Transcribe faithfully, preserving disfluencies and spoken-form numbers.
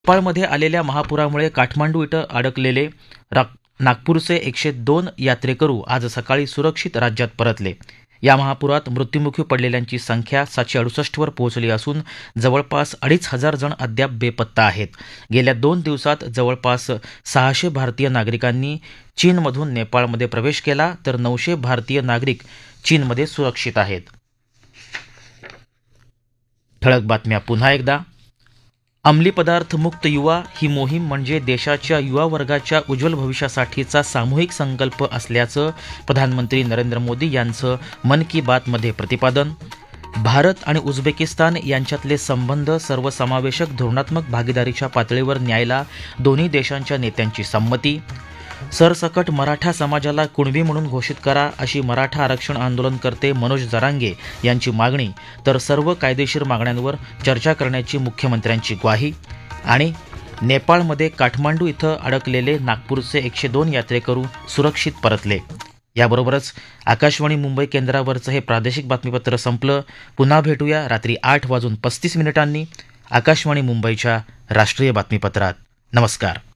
नेपाळमध्ये आलेल्या महापुरामुळे काठमांडू इथं अडकलेले रा नागपूरचे एकशे दोन यात्रेकरू आज सकाळी सुरक्षित राज्यात परतले. या महापुरात मृत्युमुखी पडलेल्यांची संख्या सातशे अडुसष्टवर पोहोचली असून जवळपास अडीच हजार जण अद्याप बेपत्ता आहेत. गेल्या दोन दिवसात जवळपास सहाशे भारतीय नागरिकांनी चीनमधून नेपाळमध्ये प्रवेश केला, तर नऊशे भारतीय नागरिक चीनमध्ये सुरक्षित आहेत. ठळक बातम्या पुन्हा एकदा. अंमली पदार्थ मुक्त युवा ही मोहीम म्हणजे देशाच्या युवा वर्गाच्या उज्ज्वल भविष्यासाठीचा सामूहिक संकल्प असल्याचं प्रधानमंत्री नरेंद्र मोदी यांचं मन की बातमध्ये प्रतिपादन. भारत आणि उझबेकिस्तान यांच्यातले संबंध सर्वसमावेशक धोरणात्मक भागीदारीच्या पातळीवर न्यायला दोन्ही देशांच्या नेत्यांची संमती. सरसकट मराठा समाजाला कुणबी म्हणून घोषित करा अशी मराठा आरक्षण आंदोलनकर्ते मनोज जरांगे यांची मागणी, तर सर्व कायदेशीर मागण्यांवर चर्चा करण्याची मुख्यमंत्र्यांची ग्वाही. आणि नेपाळमध्ये काठमांडू इथं अडकलेले नागपूरचे एकशे दोन यात्रेकरू सुरक्षित परतले. याबरोबरच आकाशवाणी मुंबई केंद्रावरचं हे प्रादेशिक बातमीपत्र संपलं. पुन्हा भेटूया रात्री आठ वाजून पस्तीस मिनिटांनी आकाशवाणी मुंबईच्या राष्ट्रीय बातमीपत्रात. नमस्कार.